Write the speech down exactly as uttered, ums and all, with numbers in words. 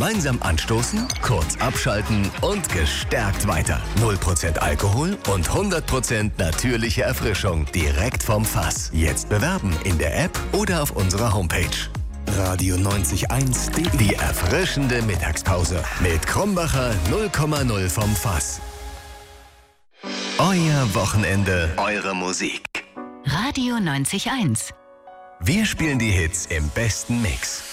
Gemeinsam anstoßen, kurz abschalten und gestärkt weiter. null Prozent Alkohol und hundert Prozent natürliche Erfrischung direkt vom Fass. Jetzt bewerben in der App oder auf unserer Homepage. Radio neunzig Komma eins, die erfrischende Mittagspause mit Krumbacher null Komma null vom Fass. Euer Wochenende, eure Musik. Radio neunzig Komma eins. Wir spielen die Hits im besten Mix.